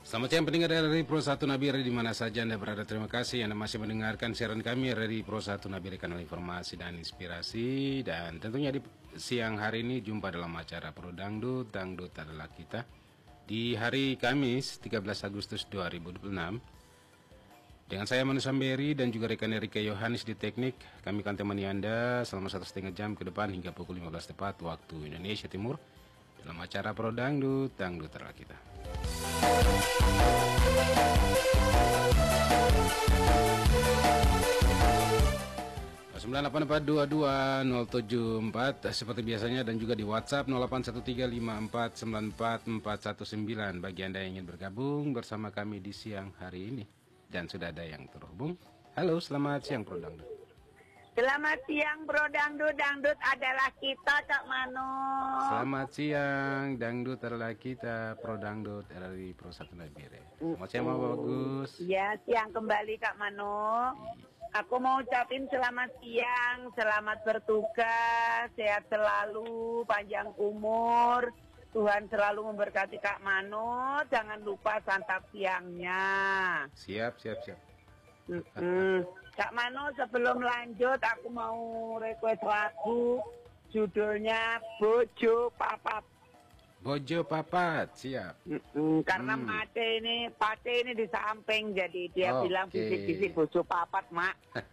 Selamat siang pendengar dari Pro 1 Nabire di mana saja Anda berada. Terima kasih Anda masih mendengarkan siaran kami dari Pro 1 Nabire, kanal informasi dan inspirasi. Dan tentunya di siang hari ini jumpa dalam acara Pro Dangdut, Dangdut adalah kita. Di hari Kamis 13 Agustus 2026 dengan saya Manu Samberi dan juga rekan Erika Yohanes di teknik. Kami akan temani Anda selama 1,5 jam ke depan hingga pukul 15 tepat waktu Indonesia Timur dalam acara Pro Dangdut, Dangdut adalah kita. 98422074 seperti biasanya, dan juga di WhatsApp 081354944419 bagi Anda yang ingin bergabung bersama kami di siang hari ini. Dan sudah ada yang terhubung. Halo, selamat siang Pro Dangdut. Selamat siang Bro Dangdut, Dangdut adalah kita Kak Mano. Selamat siang, Dangdut adalah kita, Pro Dangdut dari Pro 1 Nabire. Selamat siang Pak Bagus. Ya, siang kembali Kak Mano. Aku mau ucapin selamat siang, selamat bertugas, sehat selalu, panjang umur. Tuhan selalu memberkati Kak Mano, jangan lupa santap siangnya. Siap. Kak Mano, sebelum lanjut aku mau request lagu judulnya Bojo Papat. Bojo Papat, siap. Karena Pate ini di samping, jadi dia bilang bisik-bisik Bojo Papat, Mak.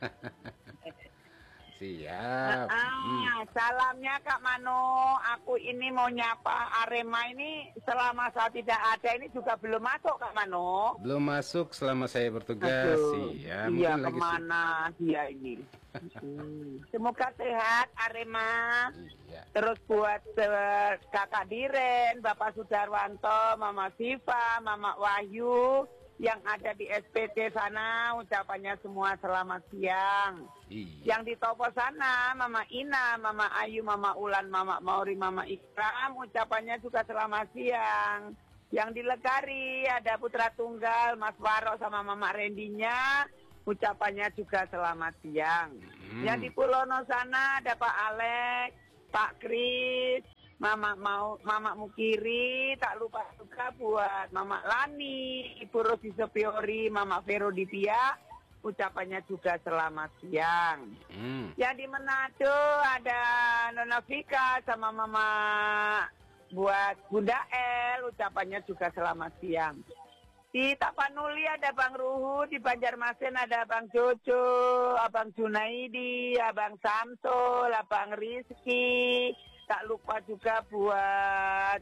Siap. Salamnya Kak Mano, aku ini mau nyapa Arema ini selama saya tidak ada ini juga belum masuk Kak Mano. Belum masuk selama saya bertugas. Iya, kemana dia ini. Semoga sehat Arema. Iya. Terus buat Kakak Diren, Bapak Sudarwanto, Mama Siva, Mama Wahyu yang ada di SPT sana, ucapannya semua selamat siang. Iya. Yang di Topo sana, Mama Ina, Mama Ayu, Mama Ulan, Mama Mauri, Mama Ikram, ucapannya juga selamat siang. Yang di Legari ada Putra Tunggal, Mas Waro sama Mama Rendinya, ucapannya juga selamat siang. Yang di Pulono sana ada Pak Alex, Pak Kris, Mama Mukiri, tak lupa juga buat Mama Lani, Ibu Rosi Sepiori, Mama Vero Divia, ucapannya juga selamat siang. Yang di Manado ada Nona Vika sama Mama buat Bunda El, ucapannya juga selamat siang. Di Tapanuli ada Bang Ruhu, di Banjarmasin ada Bang Jojo, Abang Junaidi, Abang Samsul, Abang Rizky. Tak lupa juga buat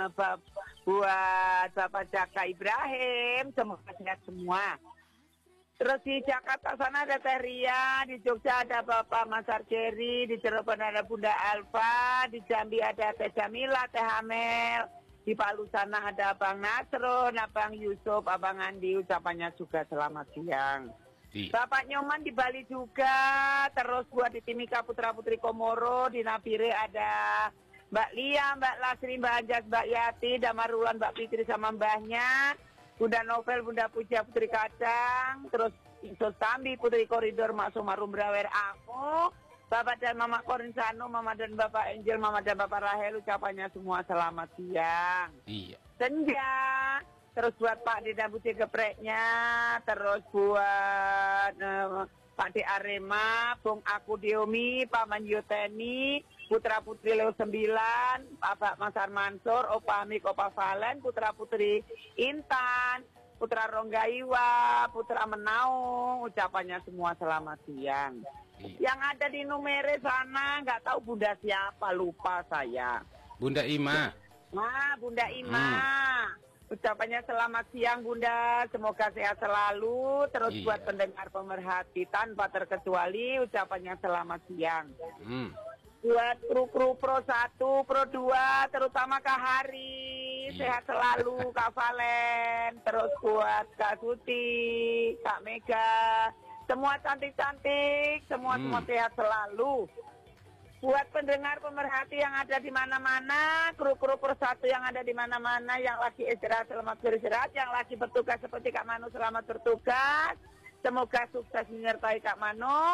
Bapak Jaka Ibrahim, semoga sehat semua. Terus di Jakarta sana ada Teh Ria, di Jogja ada Bapak Mas Arjeri, di Cirebon ada Bunda Alfa, di Jambi ada Teh Jamila, Teh Hamel, di Palu sana ada Abang Nasron, Abang Yusuf, Abang Andi, ucapannya juga selamat siang. Bapak Nyoman di Bali juga. Terus buat di Timika Putra Putri Komoro, di Nabire ada Mbak Lia, Mbak Lasri, Mbak Anjas, Mbak Yati, Damarulan, Mbak Fitri sama mbahnya, Bunda Novel, Bunda Puja Putri Kacang, terus Iso Sambi Putri Koridor, Mak Sumarum Brawer aku, Bapak dan Mama Korinsano, Mama dan Bapak Angel, Mama dan Bapak Rahel, ucapannya semua selamat siang. Iya. Senja. Terus buat Pak D dan Putih Gepreknya, terus buat Pak D Arema, Bung Aku Diomi, Pak Manjoteni, Putra Putri Leo 9, Bapak Masar Mansur, Opa Amik, Opa Valen, Putra Putri Intan, Putra Ronggaiwa, Putra Menaung, ucapannya semua selamat siang. Yang ada di Numere sana, nggak tahu Bunda siapa, lupa saya. Bunda Ima. Nah, Bunda Ima. Ucapannya selamat siang Bunda, semoga sehat selalu. Terus buat pendengar pemerhati tanpa terkecuali, ucapannya selamat siang. Buat kru-kru Pro 1, Pro 2, terutama Kak Hari, sehat selalu Kak Valen. Terus buat Kak Suti, Kak Mega, semua cantik-cantik, semua sehat selalu. Buat pendengar pemerhati yang ada di mana-mana, kru-kru persatu yang ada di mana-mana, yang lagi istirahat selamat beristirahat, yang lagi bertugas seperti Kak Mano selamat bertugas. Semoga sukses menyertai Kak Mano.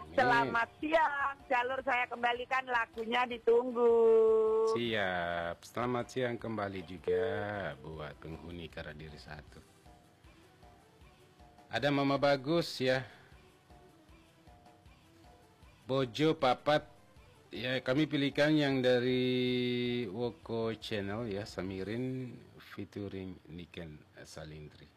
Selamat siang, jalur saya kembalikan, lagunya ditunggu. Siap, selamat siang kembali juga buat penghuni Karadiri 1. Ada Mama Bagus ya, Bojo Papat ya, kami pilihkan yang dari Woko Channel ya, Samirin featuring Niken Salindri.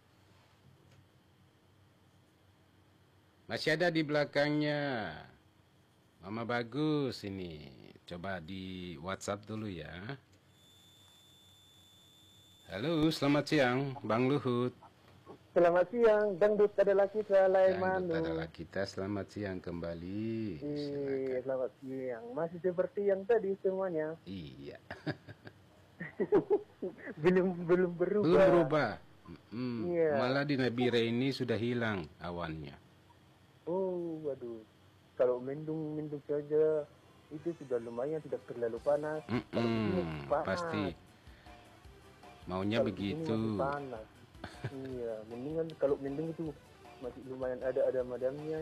Masih ada di belakangnya Mama Bagus ini. Coba di WhatsApp dulu ya. Halo, selamat siang Bang Luhut. Selamat siang, dangdut adalah kita, Laimanu. Dangdut adalah kita, selamat siang kembali. Iya, selamat siang. Masih seperti yang tadi semuanya. Iya. belum berubah. Belum berubah. Iya. Malah di Nabire ini sudah hilang awannya. Oh, waduh. Kalau mendung saja itu sudah lumayan, tidak terlalu panas. Kalau ini panas. Pasti. Maunya kalau begitu. Ini masih panas. Iya, mendingan kalau mendung itu masih lumayan ada madamnya.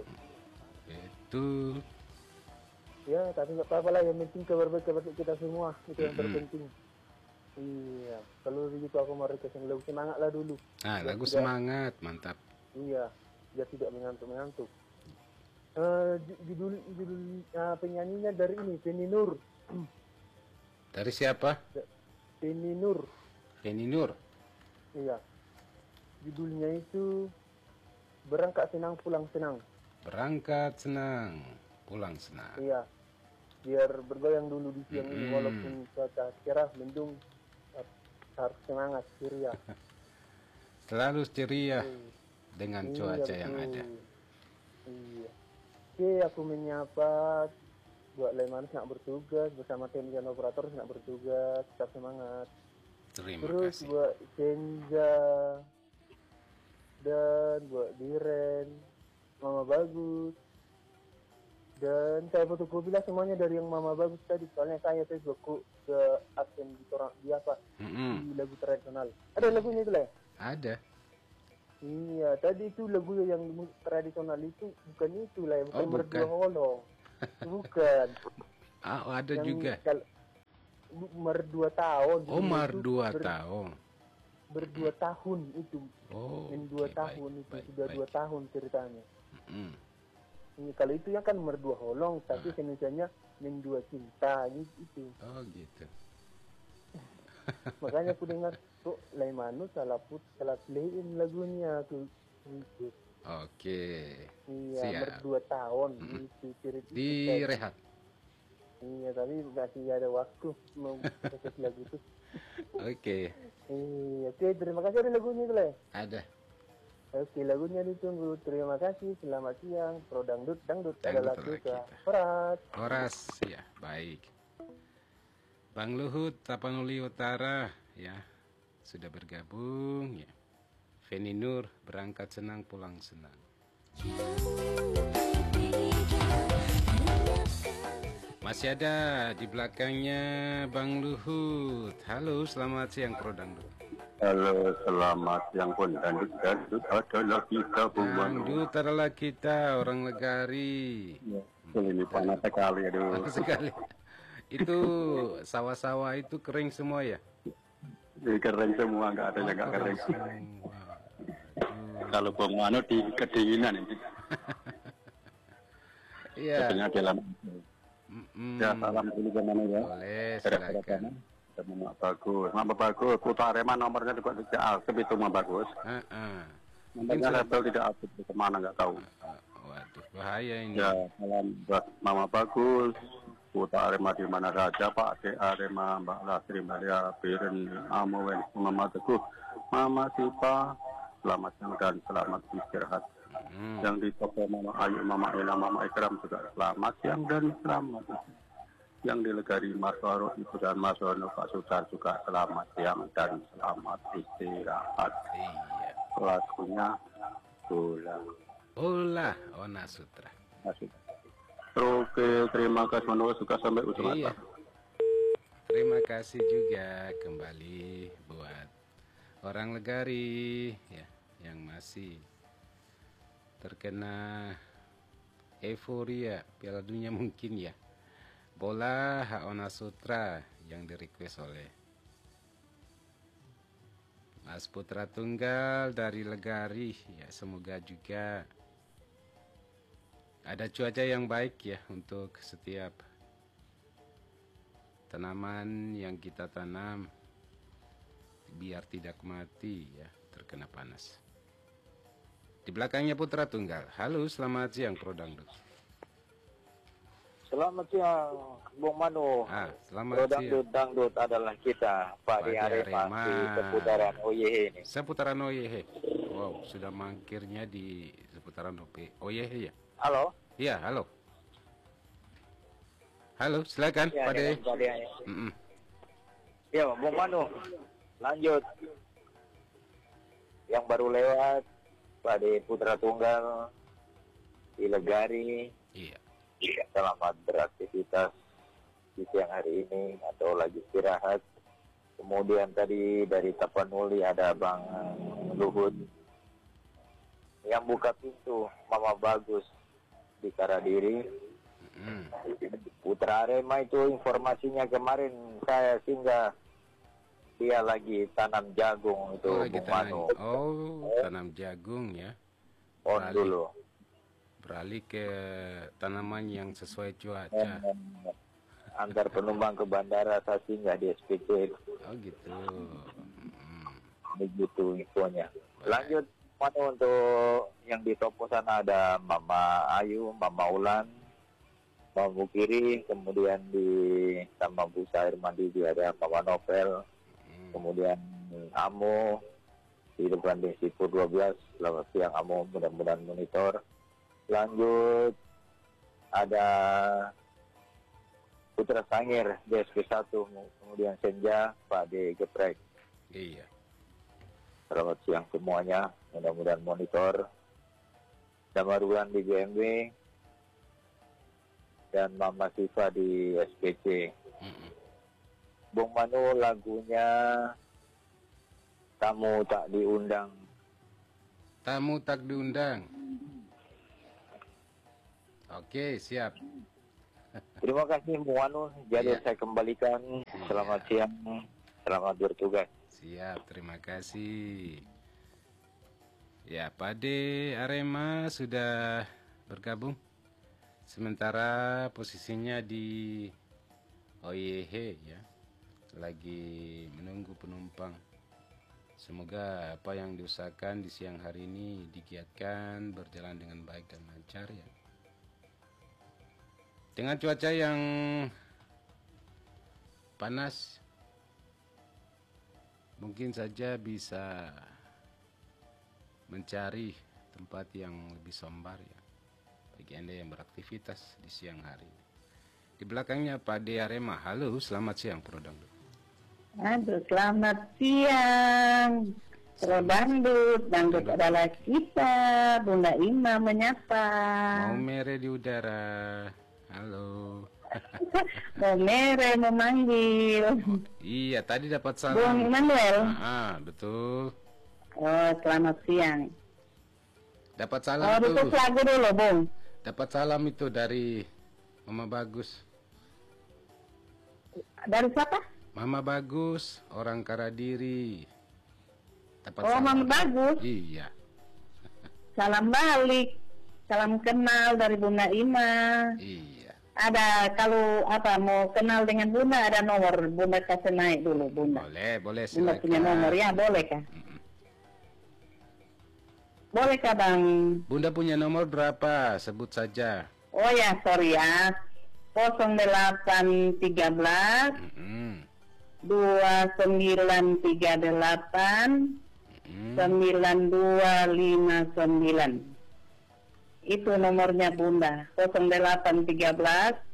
Betul. Ya, tapi nggak apa-apa lah, yang penting kabar baik kita semua, itu yang terpenting. Iya, kalau begitu aku mau request yang lagu semangat lah dulu. Ah, lagu tidak, semangat, mantap. Iya, biar tidak mengantuk. Judul penyanyinya dari ini, Penny Nur. Dari siapa? Penny Nur. Penny Nur. Iya. Judulnya itu Berangkat Senang Pulang Senang. Berangkat senang, pulang senang. Iya. Biar bergoyang dulu di siang ini, walaupun cuaca cerah, mendung, harus semangat, ceria. Selalu ceria dengan cuaca yang ada. Iya. Oke, aku menyapa buat Leman nak bertugas bersama tim dan operator nak bertugas, tetap semangat. Terima Terus kasih. buat Senja dan buat Diren, Mama Bagus, dan saya fotokopi lah semuanya dari yang Mama Bagus tadi, soalnya saya juga ke absen di apa di lagu tradisional. Ada lagunya itu lah. Ada. Iya, tadi itu lagu yang tradisional itu bukan itu lah, bukan Merdu Holong. Bukan. Ada yang juga. Merdu tahun. Oh, Merdu tahun. Berdua tahun itu. Oh, dua tahun itu sudah 2 tahun ceritanya. Ini kalau itu ya kan Merdu Holong, tapi Indonesianya Mendua Cinta itu. Oh gitu. Makanya aku dengar kok Laimanu salah playin lagunya tuh. Oke. Iya, siap. Berdua tahun itu cerita. Direhat. Iya, tapi masih ada waktu mau proses lagu itu. Oke. Iya, oke, terima kasih. Ada lagunya itu lah. Ada. Oke, lagunya ditunggu. Terima kasih. Selamat siang. Pro dangdut adalah kita. Horas, ya, baik. Bang Luhut, Tapanuli Utara, ya, sudah bergabung, ya. Penny Nur, berangkat senang, pulang senang. Masih ada di belakangnya Bang Luhut. Halo, selamat siang Pro Dangdut. Halo, selamat siang pun. Dangdut adalah kita. Dangdut adalah kita, orang Legari. Ya, ini panas sekali. Aduh. Sekali. Itu sawah-sawah itu kering semua ya? Kering semua, nggak ada yang nggak kering. Kalau bang di kedinginan ini. Iya. Sebenarnya dalam. Ya, salam dulu gimana ya? Boleh, silakan. Mama Bagus. Mama Bagus, Putra Arema nomornya juga tidak aktif itu Mama Bagus. Nomornya level tidak aktif, kemana nggak tahu. Waduh, bahaya ini. Ya, salam buat Mama Bagus. Putra Arema di mana saja, Pak De Arema, Mbak Lastri, Maria, Biren, Amowen, Mama Teguh, Mama Sipa, selamat siang dan selamat istirahat. Yang di toko Mama Ayu, Mama Ela, Mama Ikram juga selamat siang dan selamat. Yang di Legari Mas Waro, Ibu dan Mas Wono, Pak Sudar juga selamat siang dan selamat istirahat. Iya. Lagunya Bola. Bola, Ona Sutra. Oke, terima kasih Manu, suka sampai ujung Iya. Terima kasih juga kembali buat orang Legari ya yang masih terkena Euforia Piala Dunia mungkin ya. Bola Haona Sutra yang di request oleh Mas Putra Tunggal dari Legari ya. Semoga juga ada cuaca yang baik ya untuk setiap tanaman yang kita tanam biar tidak mati ya terkena panas. Di belakangnya Putra Tunggal. Halo, selamat siang Pro Dangdut. Selamat siang Bung Manu. Selamat siang. Dangdut adalah kita Pak di Arema di seputaran OYH ini. Seputaran OYH. Wow, sudah mangkirnya di seputaran OYH ya. Halo. Iya, halo. Halo, silakan ya, Pak De. Ya, Bung Manu. Lanjut. Yang baru lewat Pak De Putra Tunggal di Legari. Iya. Selamat beraktivitas di siang hari ini atau lagi istirahat. Kemudian tadi dari Tapanuli ada Bang Luhut yang buka pintu Mama Bagus di Karadiri. Putra Arema itu informasinya kemarin saya singgah dia lagi tanam jagung itu Bung Manu. Tanam jagung ya. Dulu. Beralih ke tanaman yang sesuai cuaca. Antar penumpang ke bandara saya singgah di SPC. Oh gitu. Begitu infonya. Lanjut Manu, untuk yang di Topo sana ada Mama Ayu, Mama Ulan, Mama Mukiri, kemudian di Taman Busa Air Mandi ada Mama Novel, kemudian Amo di depan Sipur 12. Selamat siang Amo, mudah-mudahan monitor. Lanjut ada Putra Sangir DSP 1, kemudian Senja Pak D Geprek. Iya. Selamat siang semuanya, mudah-mudahan monitor. Damarulan di BMW dan Mama Siva di SPC. Bung Manu, lagunya Tamu Tak Diundang. Tamu Tak Diundang. Oke, siap. Terima kasih Bung Manu. Jadi saya kembalikan. Selamat siang, selamat bertugas. Siap, terima kasih. Ya, Pak De Arema sudah bergabung. Sementara posisinya di OYH ya, lagi menunggu penumpang. Semoga apa yang diusahakan di siang hari ini digiatkan, berjalan dengan baik dan lancar ya. Dengan cuaca yang panas, mungkin saja bisa mencari tempat yang lebih sombar ya, bagi Anda yang beraktivitas di siang hari. Di belakangnya Pak De Arema. Halo, selamat siang Pro Dangdut. Aduh, selamat siang Pro Dangdut. Dangdut adalah kita. Bunda Ima menyapa. Mau mere di udara. Halo. Mau mere memanggil. Iya, tadi dapat salam. Bung Manuel. Betul. Oh, selamat siang. Dapat salam tuh. Tutup lagu dulu, Bung. Dapat salam itu dari Mama Bagus. Dari siapa? Mama Bagus, orang Karadiri. Dapat salam. Mama Bagus. Iya. Salam balik. Salam kenal dari Bunda Ima. Iya. Ada kalau mau kenal dengan Bunda, ada nomor Bunda kasih naik dulu Bunda. Boleh silakan. Bunda punya nomor ya, boleh kah? Boleh kah Bang? Bunda punya nomor berapa? Sebut saja. Oh ya, sorry ya. 0813 2938 9259. Itu nomornya Bunda, 0813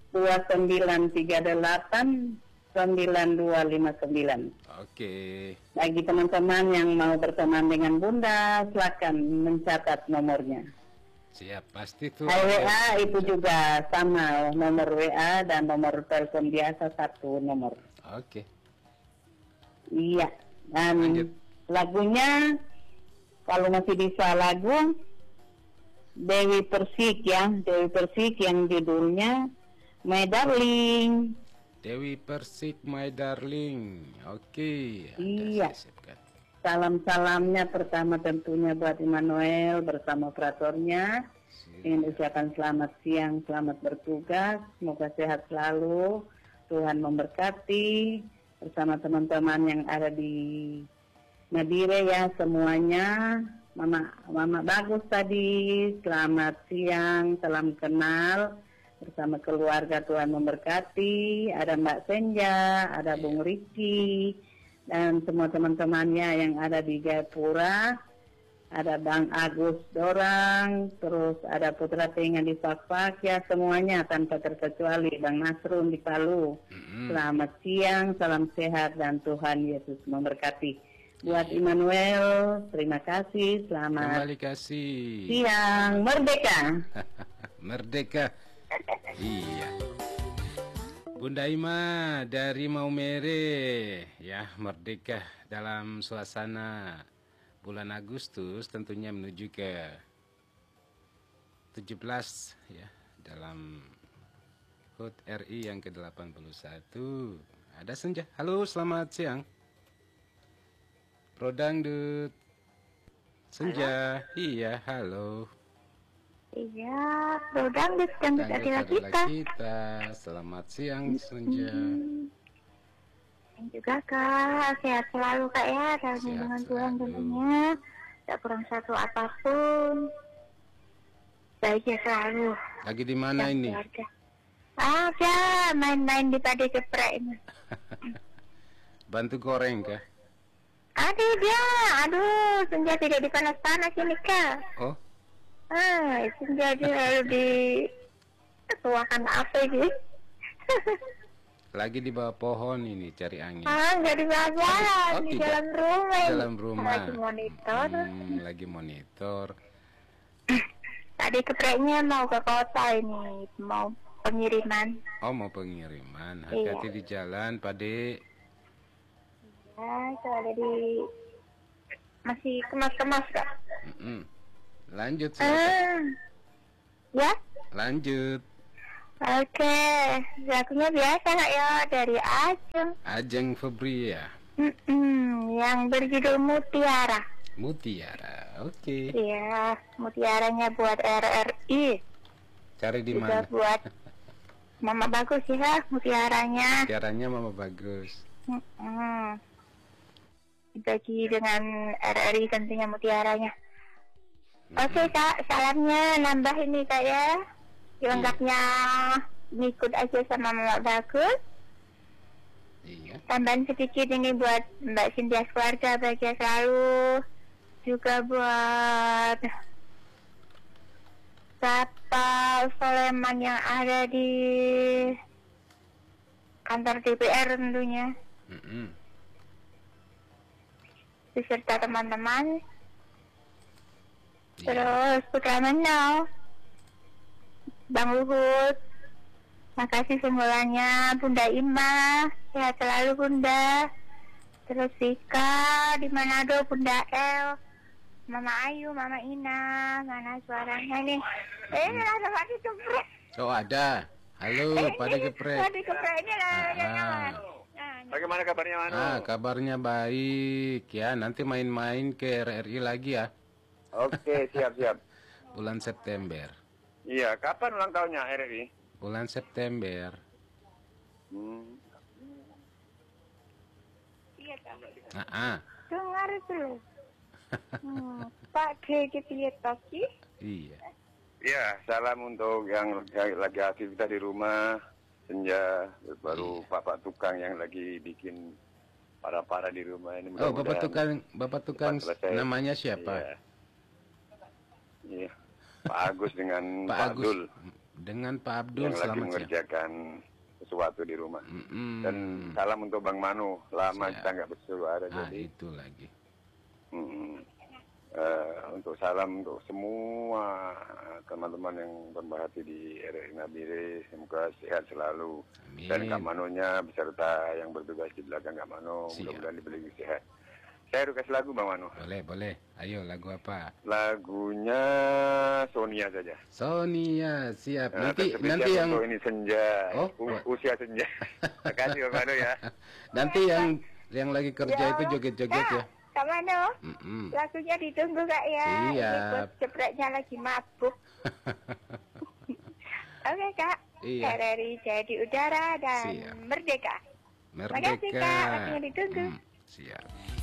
2938 9259. Oke. Bagi teman-teman yang mau berteman dengan Bunda, silakan mencatat nomornya. Siap, pasti tuh. WA itu juga sama, nomor WA dan nomor telepon biasa satu nomor. Oke. Iya. Dan lagunya kalau masih bisa lagu Dewi Persik ya, Dewi Persik yang judulnya My Darling. Dewi Persik, My Darling. Oke. Iya. Saya siapkan. Salam-salamnya pertama tentunya buat Immanuel bersama operatornya. Ingin ucapkan selamat siang, selamat bertugas, semoga sehat selalu, Tuhan memberkati, bersama teman-teman yang ada di Nabire ya semuanya. Mama Bagus tadi, selamat siang, salam kenal, bersama keluarga Tuhan memberkati, ada Mbak Senja, ada Bung Riki, dan semua teman-temannya yang ada di Jayapura. Ada Bang Agus Dorang, terus ada Putra Tenga di Fakfak, ya semuanya tanpa terkecuali, Bang Nasrun di Palu. Selamat siang, salam sehat, dan Tuhan Yesus memberkati. Buat Immanuel, terima kasih, selamat Kembali kasih. siang, merdeka. Merdeka. Iya. Bunda Ima dari Maumere, ya merdeka dalam suasana bulan Agustus, tentunya menuju ke 17 ya, dalam HUT RI yang ke-81. Ada Senja. Halo, selamat siang. Prodangdut. Senja. Halo? Iya, halo. Iya, Prodangdut adalah kita. Selamat siang, Senja. Dan juga Kak, sehat selalu Kak ya, dalam lindungan Tuhan tentunya, tidak kurang satu apapun, bahagia selalu. Lagi di mana ini? Keluarga. Ada main-main di Padi Geprek ini. Bantu goreng kah? Aduh dia, aduh Senja tidak dipanas-panas ini Kak. Oh? Senja dia lebih tuakan apa ini? Lagi di bawah pohon ini cari angin. Nggak di bawah jalan, di tidak. dalam rumah. Di dalam rumah. Lagi monitor. Lagi monitor. Tadi kepreknya mau ke kota ini, mau pengiriman. Oh, mau pengiriman. Hati-hati di jalan, Pade. Ya, soalnya masih kemas-kemas Kak. Lanjut silakan. Ya? Lanjut. Oke, lagunya biasa Kak ya, dari Ajeng Febria. Yang berjudul Mutiara. Mutiara, oke. Iya, mutiaranya buat RRI. Cari di Juga mana? buat Mama Bagus ya, mutiaranya. Mutiaranya Mama Bagus. Dibagi dengan RRI tentunya mutiaranya. Oke Kak, salamnya nambah ini Kak ya. Lengkapnya ngikut aja sama Mama Bagus. Iya. Tambahan sedikit ini buat Mbak Cynthia keluarga, bahagia selalu. Juga buat Bapak Soleman yang ada di kantor DPR tentunya. Beserta teman-teman. Terus Putra Menau, Bang Luhut, makasih semuanya. Bunda Ima, sehat selalu Bunda. Terus Vika di Manado, Bunda El, Mama Ayu, Mama Ina, mana suaranya nih? Ada Padi Geprek. Oh ada. Halo, Padi Geprek. Padi Geprek ini lah. Bagaimana kabarnya Manu? Kabarnya baik ya. Nanti main-main ke RRI lagi ya. Oke, siap-siap. Bulan September. Iya, kapan ulang tahunnya RRI? Bulan September. Iya Kak. Dengar dulu. Pak Dede Pietoki. Iya. Iya, salam untuk yang lagi aktivitas di rumah. Senja, baru bapak tukang yang lagi bikin para di rumah ini. Oh, bapak tukang namanya siapa? Iya. Pak Agus dengan Pak Agus. Abdul. Dengan Pak Abdul, yang lagi mengerjakan sesuatu di rumah. Dan salam untuk Bang Manu. Lama kita nggak bersuara. Jadi itu lagi. Untuk salam untuk semua teman-teman yang berbahagia di RRI Nabire, semoga sehat selalu. Dan Kak Manunya beserta yang bertugas di belakang Kak Manu, mudah-mudahan diberi sehat. Saya request lagu Bang Mano. Boleh. Ayo, lagu apa? Lagunya Sonia saja. Sonia, siap. Nanti yang untuk ini senja. Usia senja. Makasih Bang Mano ya. Nanti yang lagi kerja itu joget-joget ya. Kak Mano, lagunya ditunggu Kak ya. Siap. Jepretnya lagi mabuk. Oke Kak. Iya. RRI jadi udara dan Siap. merdeka. Merdeka. Makasih Kak, lagunya ditunggu. Siap.